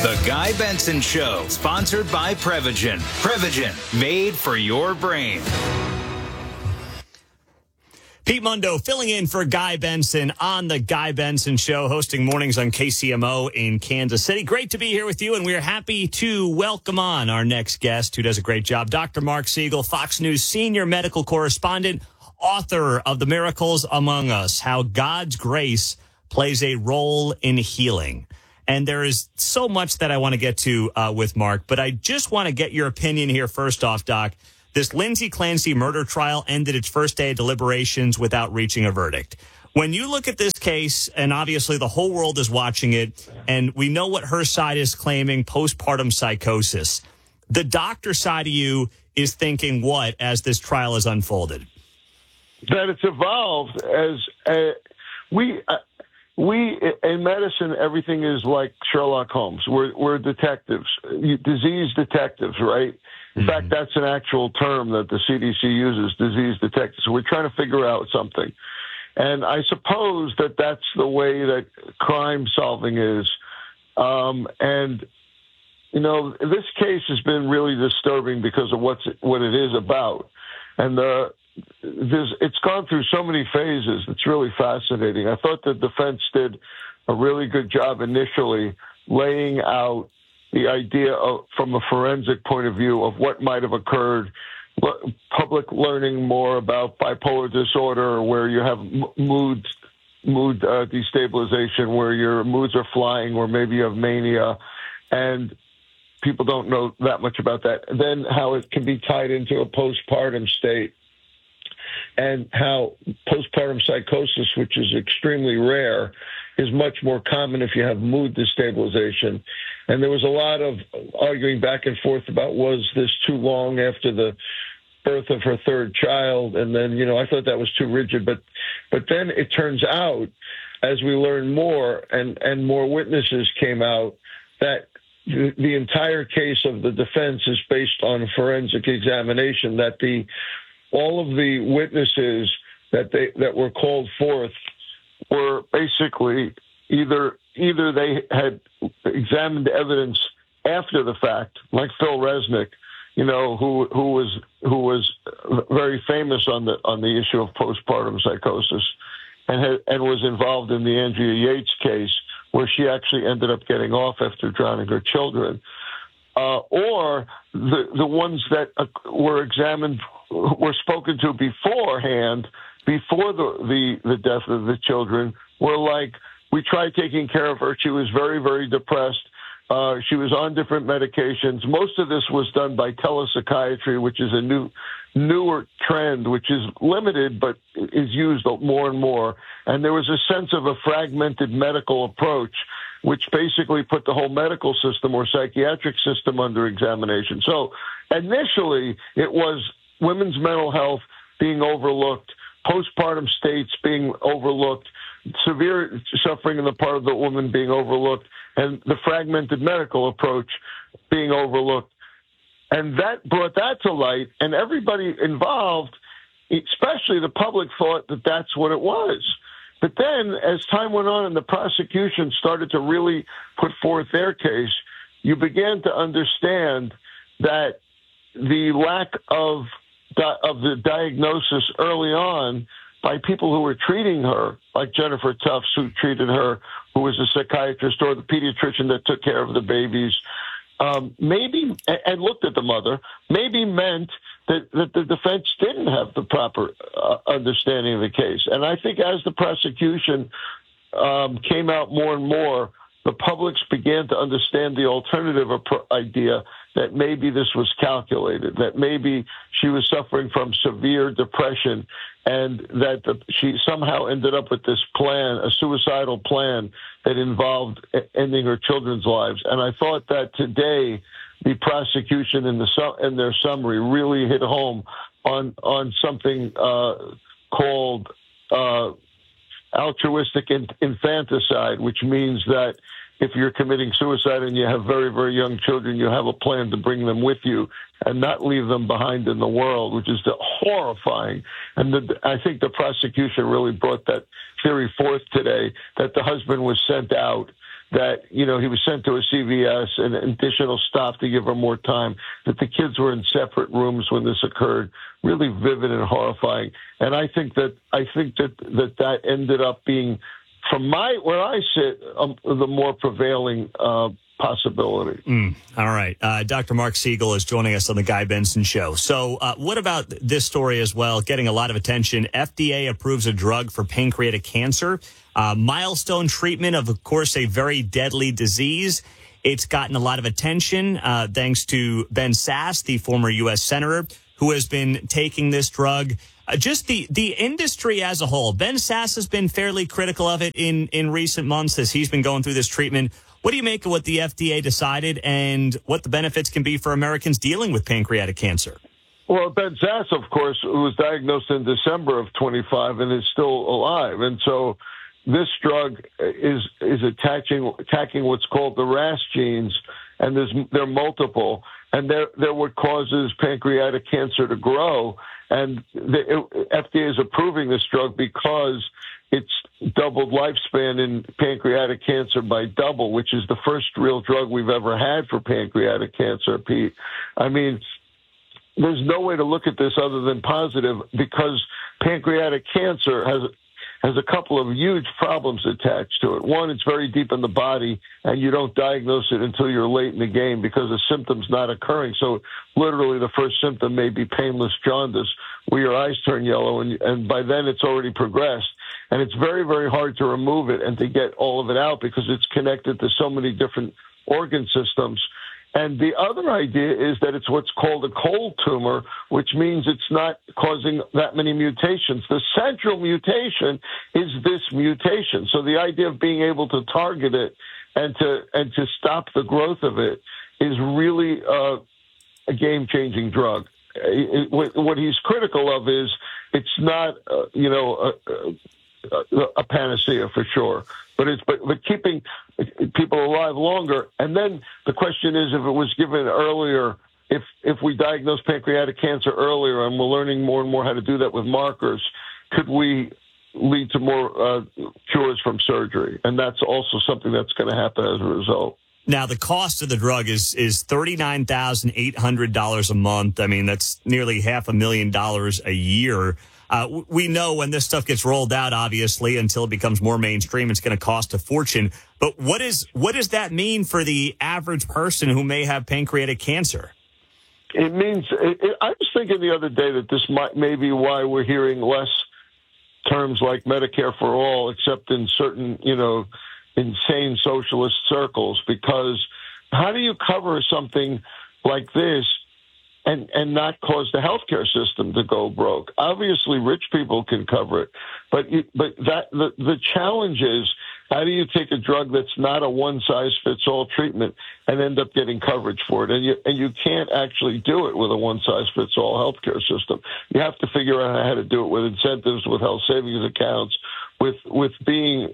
The Guy Benson Show, sponsored by Prevagen. Prevagen, made for your brain. Pete Mundo filling in for Guy Benson on The Guy Benson Show, hosting mornings on KCMO in Kansas City. Great to be here with you, and we are happy to welcome on our next guest, who does a great job, Dr. Mark Siegel, Fox News senior medical correspondent, author of The Miracles Among Us, How God's Grace Plays a Role in Healing. And there is so much that I want to get to with Mark, but I just want to get your opinion here first off, Doc. This Lindsay Clancy murder trial ended its first day of deliberations without reaching a verdict. When you look at this case, and obviously the whole world is watching it, and we know what her side is claiming, postpartum psychosis, the doctor side of you is thinking what as this trial has unfolded? That it's evolved as we in medicine, everything is like Sherlock Holmes. We're detectives, disease detectives, right? In fact, that's an actual term that the CDC uses, disease detectives. So we're trying to figure out something. And I suppose that that's the way that crime solving is. And, you know, this case has been really disturbing because of what it is about. And it's gone through so many phases. It's really fascinating. I thought the defense did a really good job initially laying out the idea of, from a forensic point of view, of what might have occurred, public learning more about bipolar disorder, where you have mood destabilization, where your moods are flying, or maybe you have mania, and people don't know that much about that. Then how it can be tied into a postpartum state, and how postpartum psychosis, which is extremely rare, is much more common if you have mood destabilization. And there was a lot of arguing back and forth about, was this too long after the birth of her third child? And then, you know, I thought that was too rigid. But then it turns out, as we learn more and more witnesses came out, that the entire case of the defense is based on forensic examination, that all of the witnesses that were called forth were basically either they had examined evidence after the fact, like Phil Resnick, you know, who was very famous on the issue of postpartum psychosis, and was involved in the Andrea Yates case, where she actually ended up getting off after drowning her children, or the ones that were examined, were spoken to beforehand, before the death of the children, were like, we tried taking care of her. She was very, very depressed. She was on different medications. Most of this was done by telepsychiatry, which is a newer trend, which is limited but is used more and more. And there was a sense of a fragmented medical approach, which basically put the whole medical system or psychiatric system under examination. So initially, it was women's mental health being overlooked, postpartum states being overlooked, severe suffering on the part of the woman being overlooked, and the fragmented medical approach being overlooked. And that brought that to light, and everybody involved, especially the public, thought that that's what it was. But then, as time went on and the prosecution started to really put forth their case, you began to understand that the lack of the diagnosis early on by people who were treating her, like Jennifer Tufts, who treated her, who was a psychiatrist, or the pediatrician that took care of the babies, maybe, and looked at the mother, maybe meant that the defense didn't have the proper understanding of the case. And I think as the prosecution came out more and more, the publics began to understand the alternative idea that maybe this was calculated, that maybe she was suffering from severe depression, and that she somehow ended up with this plan, a suicidal plan that involved ending her children's lives. And I thought that today the prosecution in their summary really hit home on something called altruistic infanticide, which means that if you're committing suicide and you have very, very young children, you have a plan to bring them with you and not leave them behind in the world, which is horrifying. And I think the prosecution really brought that theory forth today, that the husband was sent out, that, he was sent to a CVS and additional staff to give her more time, that the kids were in separate rooms when this occurred. Really vivid and horrifying. And I think that ended up being, from where I sit, the more prevailing possibility. All right. Dr. Mark Siegel is joining us on the Guy Benson Show. So what about this story as well, getting a lot of attention? FDA approves a drug for pancreatic cancer. Milestone treatment of course, a very deadly disease. It's gotten a lot of attention thanks to Ben Sasse, the former U.S. Senator, who has been taking this drug. Just the industry as a whole. Ben Sasse has been fairly critical of it in recent months as he's been going through this treatment. What do you make of what the FDA decided and what the benefits can be for Americans dealing with pancreatic cancer? Well, Ben Sasse, of course, who was diagnosed in December of 25 and is still alive. And so this drug is attacking what's called the RAS genes, and there are multiple, and they're what causes pancreatic cancer to grow. And the FDA is approving this drug because it's doubled lifespan in pancreatic cancer by double, which is the first real drug we've ever had for pancreatic cancer, Pete. I mean, there's no way to look at this other than positive, because pancreatic cancer has a couple of huge problems attached to it. One, it's very deep in the body, and you don't diagnose it until you're late in the game because the symptom's not occurring. So literally the first symptom may be painless jaundice, where your eyes turn yellow, and by then it's already progressed. And it's very, very hard to remove it and to get all of it out because it's connected to so many different organ systems. And the other idea is that it's what's called a cold tumor, which means it's not causing that many mutations. The central mutation is this mutation. So the idea of being able to target it and to stop the growth of it is really a game-changing drug. What he's critical of is it's not, a panacea for sure, but keeping people alive longer. And then the question is, if it was given earlier, if we diagnose pancreatic cancer earlier, and we're learning more and more how to do that with markers, could we lead to more cures from surgery? And that's also something that's going to happen as a result. Now, the cost of the drug is $39,800 a month. I mean, that's nearly $500,000 a year. We know when this stuff gets rolled out, obviously, until it becomes more mainstream, it's going to cost a fortune. But what does that mean for the average person who may have pancreatic cancer? It means, I was thinking the other day that this may be why we're hearing less terms like Medicare for all, except in certain, insane socialist circles, because how do you cover something like this and not cause the healthcare system to go broke? Obviously, rich people can cover it, but the challenge is, how do you take a drug that's not a one-size-fits-all treatment and end up getting coverage for it? And you can't actually do it with a one-size-fits-all healthcare system. You have to figure out how to do it with incentives, with health savings accounts, with being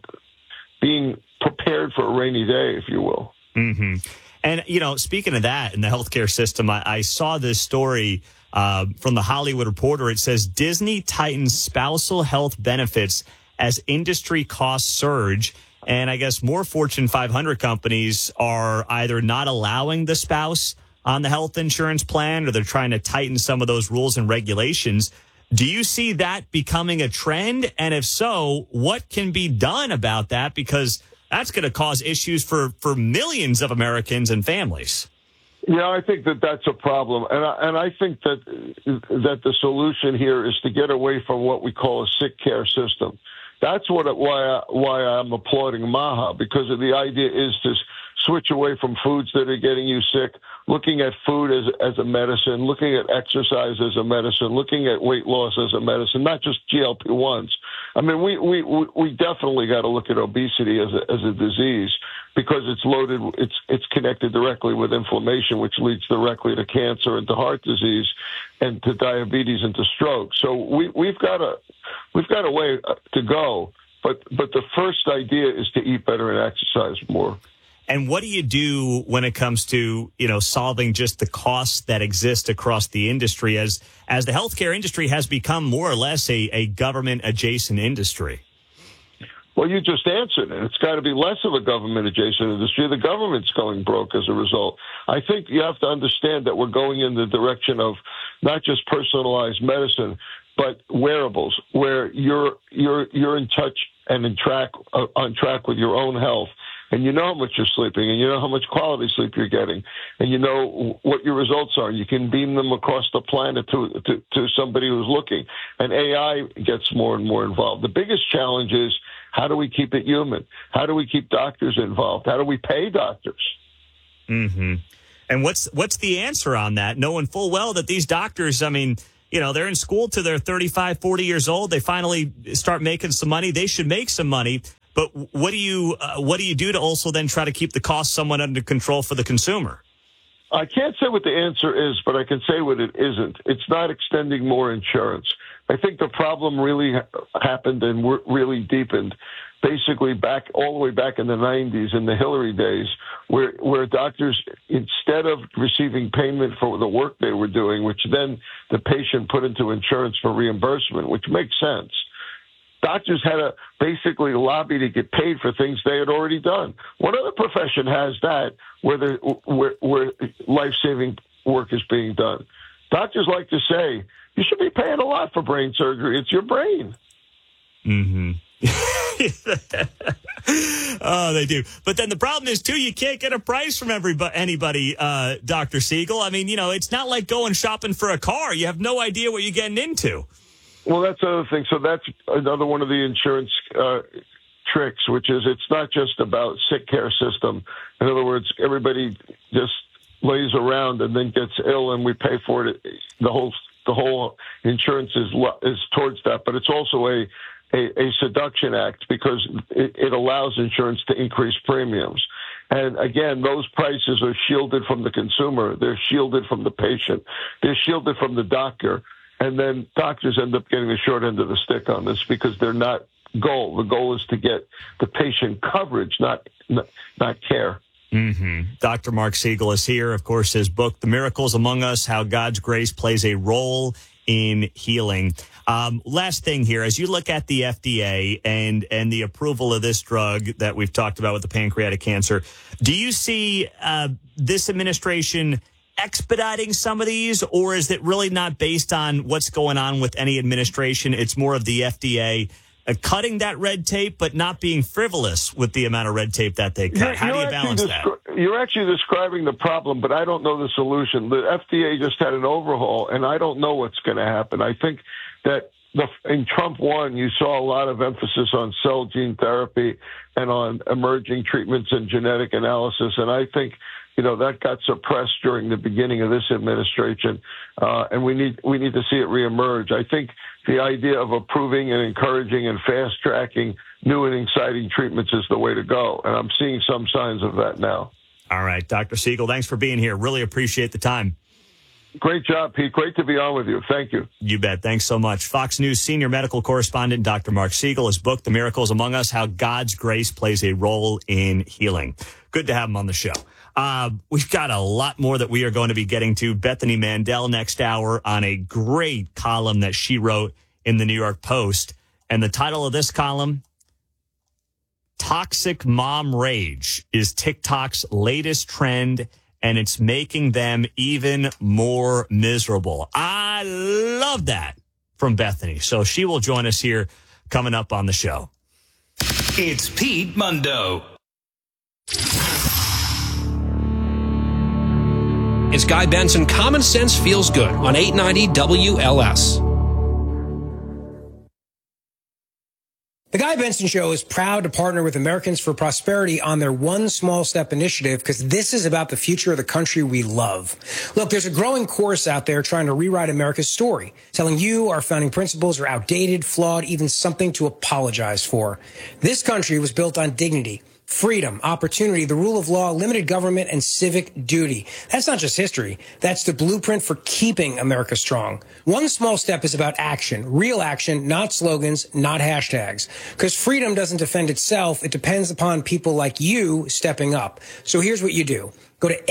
prepared for a rainy day, if you will. Mm-hmm. And, speaking of that in the healthcare system, I saw this story from the Hollywood Reporter. It says Disney tightens spousal health benefits as industry costs surge. And I guess more Fortune 500 companies are either not allowing the spouse on the health insurance plan, or they're trying to tighten some of those rules and regulations. Do you see that becoming a trend? And if so, what can be done about that? Because that's going to cause issues for millions of Americans and families. Yeah, I think that's a problem, and I think that the solution here is to get away from what we call a sick care system. That's why I'm applauding MAHA, because the idea is to switch away from foods that are getting you sick, looking at food as a medicine, looking at exercise as a medicine, looking at weight loss as a medicine, not just GLP-1s. I mean, we definitely got to look at obesity as a disease, because it's loaded, it's connected directly with inflammation, which leads directly to cancer and to heart disease and to diabetes and to stroke. So we've got a way to go, but the first idea is to eat better and exercise more. And what do you do when it comes to, solving just the costs that exist across the industry as the healthcare industry has become more or less a government adjacent industry? Well, you just answered it. It's got to be less of a government-adjacent industry. The government's going broke as a result. I think you have to understand that we're going in the direction of not just personalized medicine, but wearables, where you're in touch and on track with your own health. And you know how much you're sleeping, and you know how much quality sleep you're getting, and you know what your results are. You can beam them across the planet to somebody who's looking. And AI gets more and more involved. The biggest challenge is, how do we keep it human? How do we keep doctors involved? How do we pay doctors? Mm-hmm. And what's the answer on that? Knowing full well that these doctors, I mean, you know, they're in school till they're 35, 40 years old. They finally start making some money. They should make some money. But what do you do to also then try to keep the cost somewhat under control for the consumer? I can't say what the answer is, but I can say what it isn't. It's not extending more insurance. I think the problem really happened and really deepened basically all the way back in the 90s, in the Hillary days, where doctors, instead of receiving payment for the work they were doing, which then the patient put into insurance for reimbursement, which makes sense, doctors had to basically lobby to get paid for things they had already done. What other profession has that where life-saving work is being done? Doctors like to say, you should be paying a lot for brain surgery. It's your brain. Mm-hmm. Oh, they do. But then the problem is, too, you can't get a price from anybody, Dr. Siegel. I mean, you know, it's not like going shopping for a car. You have no idea what you're getting into. Well, that's another thing. So that's another one of the insurance tricks, which is it's not just about sick care system. In other words, everybody just lays around and then gets ill, and we pay for it. The whole insurance is towards that, but it's also a seduction act because it allows insurance to increase premiums. And again, those prices are shielded from the consumer. They're shielded from the patient. They're shielded from the doctor. And then doctors end up getting the short end of the stick on this because they're not goal. The goal is to get the patient coverage, not care. Mm-hmm. Dr. Mark Siegel is here. Of course, his book, The Miracles Among Us, How God's Grace Plays a Role in Healing. Last thing here, as you look at the FDA and the approval of this drug that we've talked about with the pancreatic cancer, do you see this administration expediting some of these, or is it really not based on what's going on with any administration? It's more of the FDA cutting that red tape, but not being frivolous with the amount of red tape that they cut. How do you balance that? You're actually describing the problem, but I don't know the solution. The FDA just had an overhaul, and I don't know what's going to happen. I think that in Trump 1, you saw a lot of emphasis on cell gene therapy and on emerging treatments and genetic analysis, and I think that got suppressed during the beginning of this administration, and we need to see it reemerge. I think the idea of approving and encouraging and fast-tracking new and exciting treatments is the way to go, and I'm seeing some signs of that now. All right, Dr. Siegel, thanks for being here. Really appreciate the time. Great job, Pete. Great to be on with you. Thank you. You bet. Thanks so much. Fox News senior medical correspondent Dr. Mark Siegel, his book, The Miracles Among Us, How God's Grace Plays a Role in Healing. Good to have him on the show. We've got a lot more that we are going to be getting to. Bethany Mandel next hour on a great column that she wrote in the New York Post. And the title of this column, Toxic Mom Rage, is TikTok's latest trend, and it's making them even more miserable. I love that from Bethany. So she will join us here coming up on the show. It's Pete Mundo. It's Guy Benson. Common Sense Feels Good on 890 WLS. The Guy Benson Show is proud to partner with Americans for Prosperity on their One Small Step initiative because this is about the future of the country we love. Look, there's a growing chorus out there trying to rewrite America's story, telling you our founding principles are outdated, flawed, even something to apologize for. This country was built on dignity, freedom, opportunity, the rule of law, limited government, and civic duty. That's not just history. That's the blueprint for keeping America strong. One Small Step is about action, real action, not slogans, not hashtags. Because freedom doesn't defend itself. It depends upon people like you stepping up. So here's what you do. Go to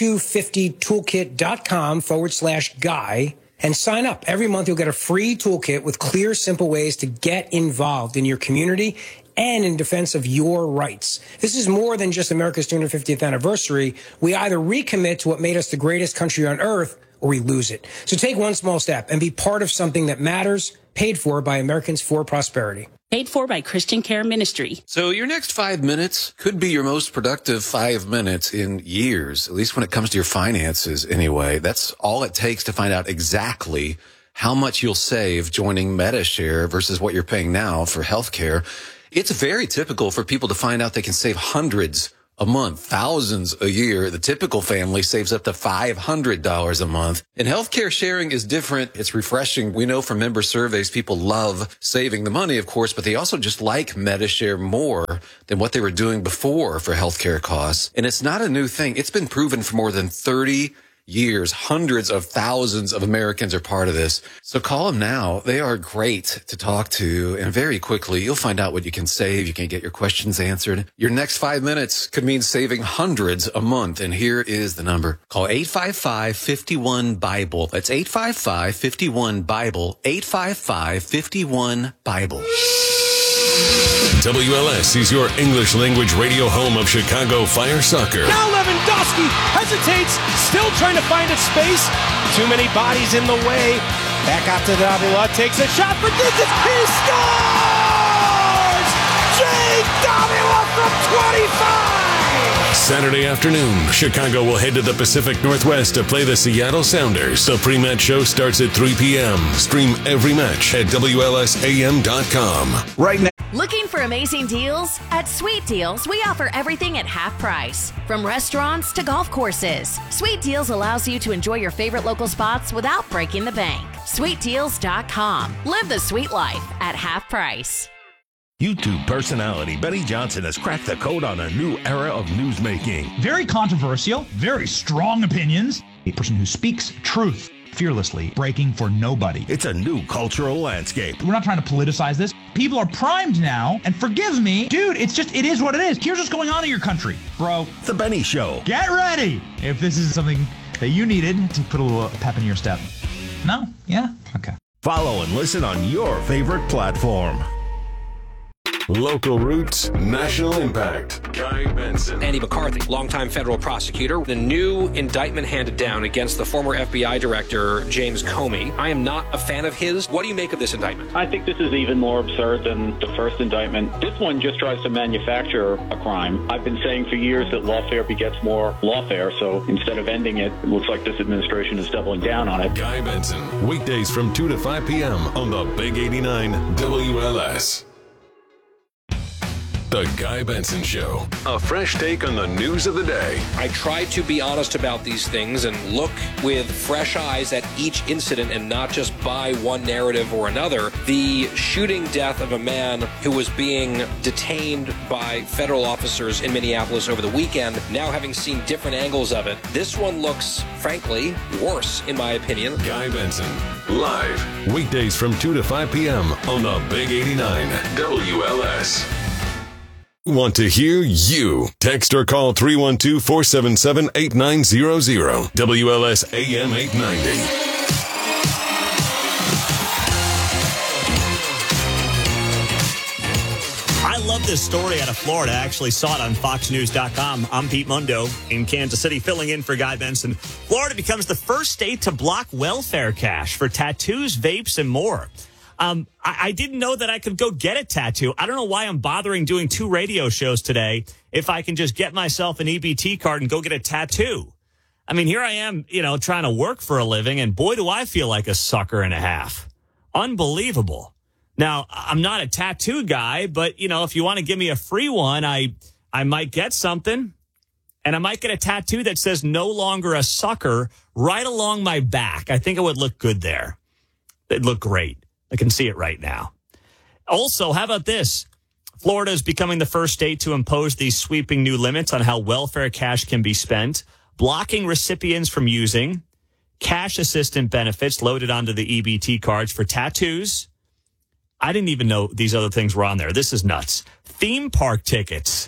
a250toolkit.com/guy and sign up. Every month you'll get a free toolkit with clear, simple ways to get involved in your community and in defense of your rights. This is more than just America's 250th anniversary. We either recommit to what made us the greatest country on earth, or we lose it. So take one small step and be part of something that matters, paid for by Americans for Prosperity. Paid for by Christian Care Ministry. So your next 5 minutes could be your most productive 5 minutes in years, at least when it comes to your finances anyway. That's all it takes to find out exactly how much you'll save joining Medi-Share versus what you're paying now for healthcare. It's very typical for people to find out they can save hundreds a month, thousands a year. The typical family saves up to $500 a month. And healthcare sharing is different. It's refreshing. We know from member surveys, people love saving the money, of course, but they also just like Medi-Share more than what they were doing before for healthcare costs. And it's not a new thing. It's been proven for more than 30 years. Hundreds of thousands of Americans are part of this. So call them now. They are great to talk to. And very quickly, you'll find out what you can save. You can get your questions answered. Your next 5 minutes could mean saving hundreds a month. And here is the number. Call 855-51-BIBLE. That's 855-51-BIBLE. 855-51-BIBLE. WLS is your English language radio home of Chicago Fire Soccer. Now Lewandowski hesitates, still trying to find a space. Too many bodies in the way. Back out to Davila, takes a shot for distance. He scores! Jake Davila from 25! Saturday afternoon, Chicago will head to the Pacific Northwest to play the Seattle Sounders. The pre-match show starts at 3 p.m. Stream every match at WLSAM.com. Right now. Looking for amazing deals? At Sweet Deals, we offer everything at half price. From restaurants to golf courses, Sweet Deals allows you to enjoy your favorite local spots without breaking the bank. SweetDeals.com. Live the sweet life at half price. YouTube personality Benny Johnson has cracked the code on a new era of newsmaking. Very controversial, very strong opinions. A person who speaks truth fearlessly, breaking for nobody. It's a new cultural landscape. We're not trying to politicize this. People are primed now, and forgive me, dude, it is what it is. Here's what's going on in your country, bro. The Benny Show. Get ready if this is something that you needed to put a little pep in your step. No? Yeah? Okay. Follow and listen on your favorite platform. Local roots, national impact. Guy Benson. Andy McCarthy, longtime federal prosecutor. The new indictment handed down against the former FBI director, James Comey. I am not a fan of his. What do you make of this indictment? I think this is even more absurd than the first indictment. This one just tries to manufacture a crime. I've been saying for years that lawfare begets more lawfare, so instead of ending it, it looks like this administration is doubling down on it. Guy Benson, weekdays from 2 to 5 p.m. on the Big 89 WLS. The Guy Benson Show. A fresh take on the news of the day. I try to be honest about these things and look with fresh eyes at each incident and not just buy one narrative or another. The shooting death of a man who was being detained by federal officers in Minneapolis over the weekend, now having seen different angles of it, this one looks, frankly, worse, in my opinion. Guy Benson, live, weekdays from 2 to 5 p.m. on the Big 89 WLS. Want to hear you? Text or call 312-477-8900. WLS AM 890. I love this story out of Florida. I actually saw it on FoxNews.com. I'm Pete Mundo in Kansas City, filling in for Guy Benson. Florida becomes the first state to block welfare cash for tattoos, vapes, and more. I didn't know that I could go get a tattoo. I don't know why I'm bothering doing 2 radio shows today if I can just get myself an EBT card and go get a tattoo. I mean, here I am, trying to work for a living, and boy, do I feel like a sucker and a half. Unbelievable. Now, I'm not a tattoo guy, but, if you want to give me a free one, I might get something. And I might get a tattoo that says "no longer a sucker" right along my back. I think it would look good there. It'd look great. I can see it right now. Also, how about this? Florida is becoming the first state to impose these sweeping new limits on how welfare cash can be spent, blocking recipients from using cash assistant benefits loaded onto the EBT cards for tattoos. I didn't even know these other things were on there. This is nuts. Theme park tickets.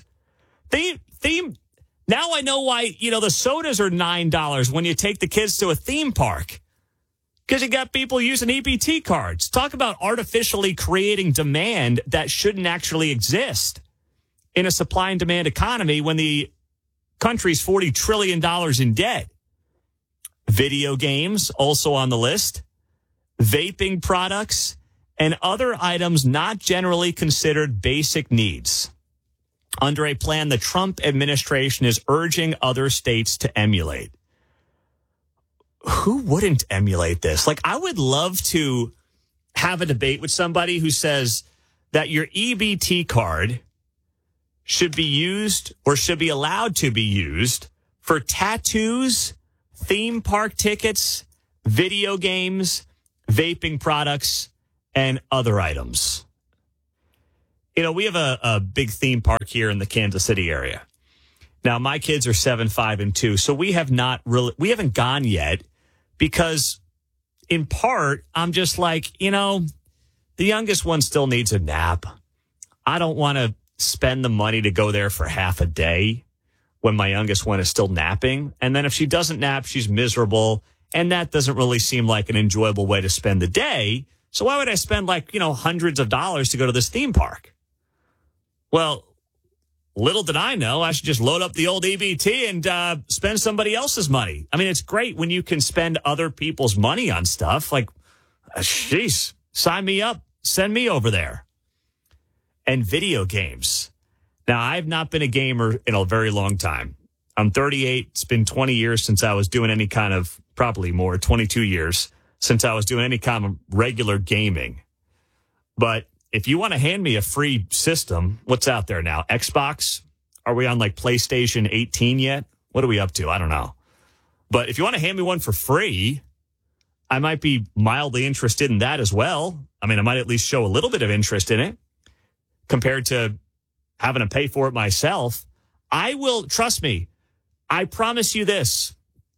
Now I know why, the sodas are $9 when you take the kids to a theme park. Because you got people using EBT cards. Talk about artificially creating demand that shouldn't actually exist in a supply and demand economy when the country's $40 trillion in debt. Video games also on the list. Vaping products and other items not generally considered basic needs. Under a plan the Trump administration is urging other states to emulate. Who wouldn't emulate this? Like, I would love to have a debate with somebody who says that your EBT card should be used or should be allowed to be used for tattoos, theme park tickets, video games, vaping products, and other items. You know, we have a big theme park here in the Kansas City area. Now, my kids are 7, 5, and 2, so we haven't gone yet because, in part, I'm just like, you know, the youngest one still needs a nap. I don't want to spend the money to go there for half a day when my youngest one is still napping. And then if she doesn't nap, she's miserable. And that doesn't really seem like an enjoyable way to spend the day. So why would I spend like, you know, hundreds of dollars to go to this theme park? Well, little did I know, I should just load up the old EBT and spend somebody else's money. I mean, it's great when you can spend other people's money on stuff. Like, jeez, sign me up. Send me over there. And video games. Now, I've not been a gamer in a very long time. I'm 38. It's been 20 years since I was doing any kind of, probably more, 22 years since I was doing any kind of regular gaming. But if you want to hand me a free system, what's out there now? Xbox? Are we on like PlayStation 18 yet? What are we up to? I don't know. But if you want to hand me one for free, I might be mildly interested in that as well. I mean, I might at least show a little bit of interest in it compared to having to pay for it myself. I will, trust me, I promise you this.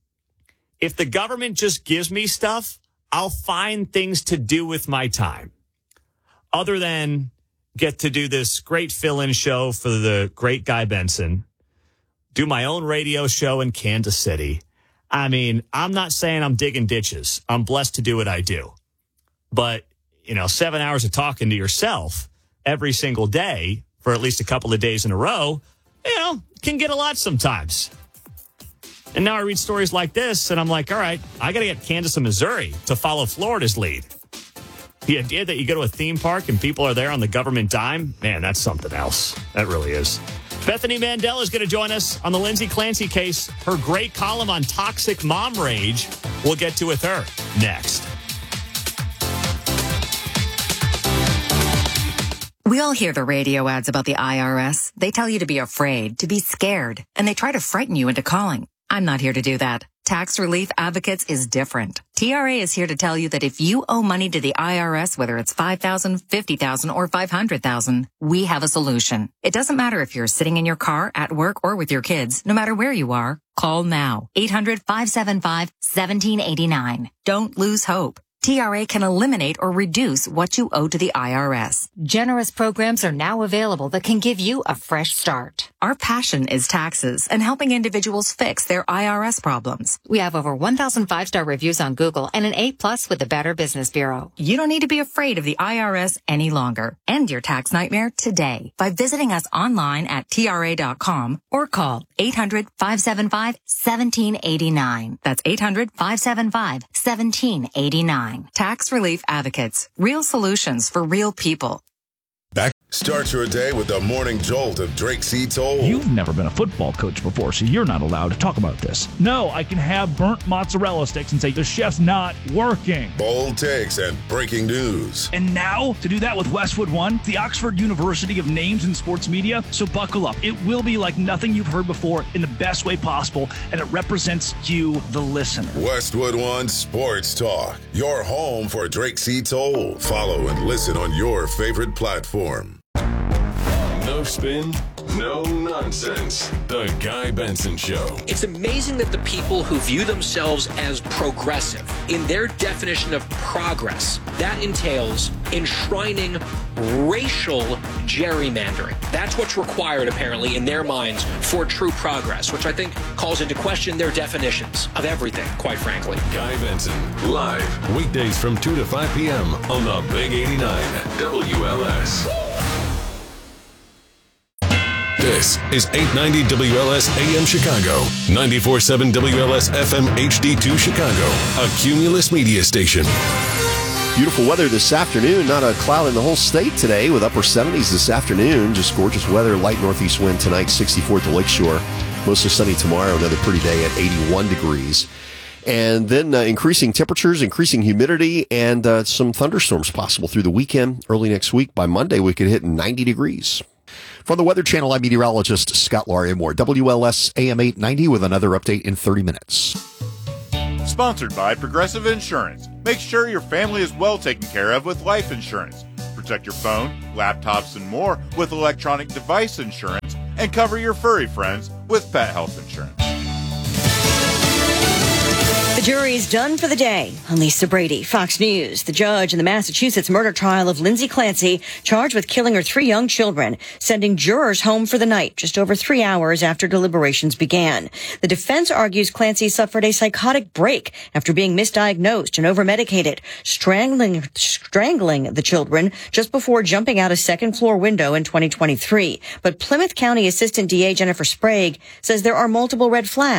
If the government just gives me stuff, I'll find things to do with my time. Other than get to do this great fill-in show for the great Guy Benson, do my own radio show in Kansas City. I mean, I'm not saying I'm digging ditches. I'm blessed to do what I do. But, you know, 7 hours of talking to yourself every single day for at least a couple of days in a row, you know, can get a lot sometimes. And now I read stories like this, and I'm like, all right, I got to get Kansas and Missouri to follow Florida's lead. The idea that you go to a theme park and people are there on the government dime, man, that's something else. That really is. Bethany Mandel is going to join us on the Lindsay Clancy case. Her great column on toxic mom rage. We'll get to with her next. We all hear the radio ads about the IRS. They tell you to be afraid, to be scared, and they try to frighten you into calling. I'm not here to do that. Tax Relief Advocates is different. TRA is here to tell you that if you owe money to the IRS, whether it's $5,000, $50,000, or $500,000, we have a solution. It doesn't matter if you're sitting in your car, at work, or with your kids. No matter where you are, call now. 800-575-1789. Don't lose hope. TRA can eliminate or reduce what you owe to the IRS. Generous programs are now available that can give you a fresh start. Our passion is taxes and helping individuals fix their IRS problems. We have over 1,000 5-star reviews on Google and an A+ with the Better Business Bureau. You don't need to be afraid of the IRS any longer. End your tax nightmare today by visiting us online at TRA.com or call 800-575-1789. That's 800-575-1789. Tax Relief Advocates. Real solutions for real people. Start your day with the morning jolt of Drake C. Toll. You've never been a football coach before, so you're not allowed to talk about this. No, I can have burnt mozzarella sticks and say the chef's not working. Bold takes and breaking news. And now, to do that with Westwood One, the Oxford University of Names in Sports Media. So buckle up. It will be like nothing you've heard before in the best way possible, and it represents you, the listener. Westwood One Sports Talk. Your home for Drake C. Toll. Follow and listen on your favorite platform. No spin, no nonsense. The Guy Benson Show. It's amazing that the people who view themselves as progressive, in their definition of progress, that entails enshrining racial gerrymandering. That's what's required, apparently, in their minds for true progress, which I think calls into question their definitions of everything, quite frankly. Guy Benson, live, weekdays from 2 to 5 p.m. on the Big 89 WLS. This is 890 WLS AM Chicago, 94.7 WLS FM HD2 Chicago, a Cumulus media station. Beautiful weather this afternoon. Not a cloud in the whole state today, with upper 70s this afternoon. Just gorgeous weather. Light northeast wind tonight, 64 at the Lakeshore. Mostly sunny tomorrow. Another pretty day at 81 degrees. And then increasing temperatures, increasing humidity, and some thunderstorms possible through the weekend. Early next week, by Monday, we could hit 90 degrees. From the Weather Channel, I'm meteorologist Scott Larimore. WLS AM 890 with another update in 30 minutes. Sponsored by Progressive Insurance. Make sure your family is well taken care of with life insurance. Protect your phone, laptops, and more with electronic device insurance. And cover your furry friends with pet health insurance. The jury's done for the day. I'm Lisa Brady, Fox News. The judge in the Massachusetts murder trial of Lindsay Clancy, charged with killing her 3 young children, sending jurors home for the night just over 3 hours after deliberations began. The defense argues Clancy suffered a psychotic break after being misdiagnosed and overmedicated, strangling the children just before jumping out a second-floor window in 2023. But Plymouth County Assistant DA Jennifer Sprague says there are multiple red flags.